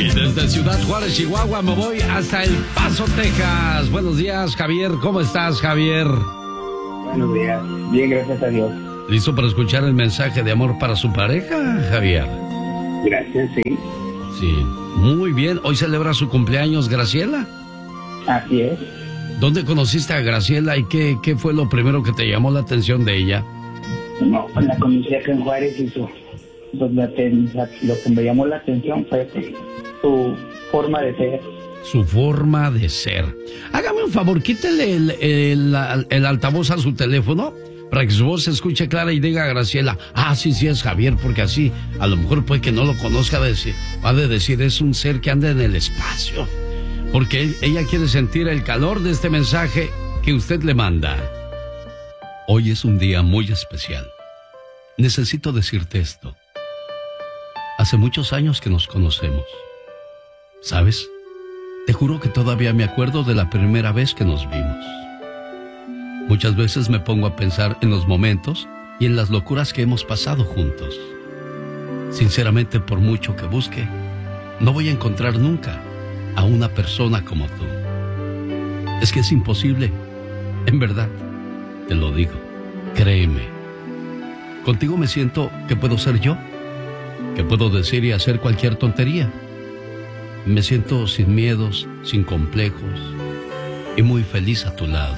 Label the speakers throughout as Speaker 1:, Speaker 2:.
Speaker 1: Y desde Ciudad Juárez, Chihuahua, me voy hasta El Paso, Texas. Buenos días, Javier. ¿Cómo estás, Javier?
Speaker 2: Buenos días. Bien, gracias a Dios.
Speaker 1: ¿Listo para escuchar el mensaje de amor para su pareja, Javier?
Speaker 2: Gracias, sí.
Speaker 1: Sí, muy bien. ¿Hoy celebra su cumpleaños, Graciela?
Speaker 2: Así es.
Speaker 1: ¿Dónde conociste a Graciela y qué fue lo primero que te llamó la atención de ella?
Speaker 2: No, pues la conocí acá en Juárez y lo que me llamó la atención fue su forma de ser.
Speaker 1: Su forma de ser. Hágame un favor, quítele el altavoz a su teléfono para que su voz se escuche clara y diga a Graciela, sí es Javier, porque así a lo mejor puede que no lo conozca, va de decir, es un ser que anda en el espacio. Porque ella quiere sentir el calor de este mensaje que usted le manda. Hoy es un día muy especial. Necesito decirte esto. Hace muchos años que nos conocemos. ¿Sabes? Te juro que todavía me acuerdo de la primera vez que nos vimos. Muchas veces me pongo a pensar en los momentos y en las locuras que hemos pasado juntos. Sinceramente, por mucho que busque, no voy a encontrar nunca a una persona como tú. Es que es imposible. En verdad, te lo digo. Créeme. Contigo me siento que puedo ser yo, que puedo decir y hacer cualquier tontería. Me siento sin miedos, sin complejos y muy feliz a tu lado.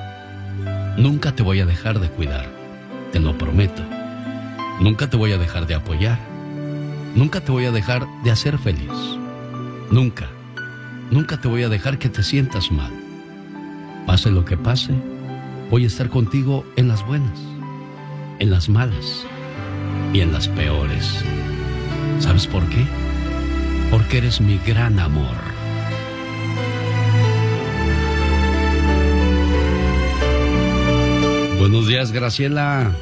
Speaker 1: Nunca te voy a dejar de cuidar, te lo prometo. Nunca te voy a dejar de apoyar. Nunca te voy a dejar de hacer feliz. Nunca te voy a dejar que te sientas mal. Pase lo que pase, voy a estar contigo en las buenas, en las malas y en las peores. ¿Sabes por qué? Porque eres mi gran amor. Buenos días, Graciela.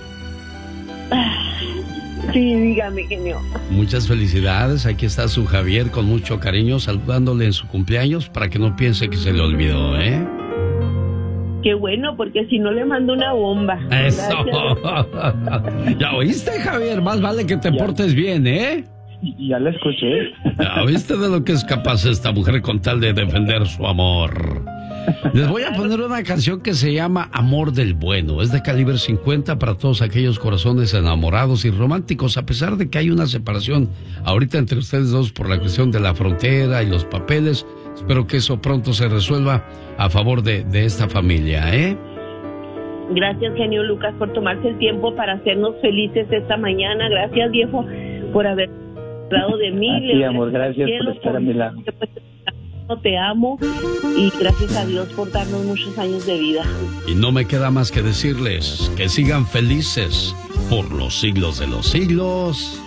Speaker 3: Sí, dígame, genio.
Speaker 1: Muchas felicidades. Aquí está su Javier con mucho cariño saludándole en su cumpleaños para que no piense que se le olvidó, ¿eh?
Speaker 3: Qué bueno, porque si no le mando una bomba.
Speaker 1: Eso. ¿Ya oíste, Javier? Más vale que te portes bien, ¿eh?
Speaker 2: Ya la escuché.
Speaker 1: ¿Ya viste de lo que es capaz esta mujer con tal de defender su amor? Les voy a poner una canción que se llama Amor del Bueno. Es de calibre 50 para todos aquellos corazones enamorados y románticos, a pesar de que hay una separación ahorita entre ustedes dos por la cuestión de la frontera y los papeles. Espero que eso pronto se resuelva a favor de esta familia, ¿eh?
Speaker 3: Gracias, genio Lucas, por tomarse el tiempo para hacernos felices esta mañana. Gracias, viejo, por haber hablado de mí.
Speaker 2: Sí, amor, gracias por estar a mi lado.
Speaker 3: Te amo y gracias a Dios por darnos muchos años de vida.
Speaker 1: Y no me queda más que decirles que sigan felices por los siglos de los siglos.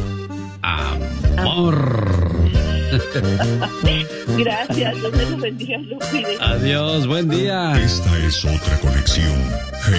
Speaker 1: Amor.
Speaker 3: Gracias, Dios me lo bendiga, lo cuide.
Speaker 1: Adiós, buen día.
Speaker 4: Esta es otra conexión.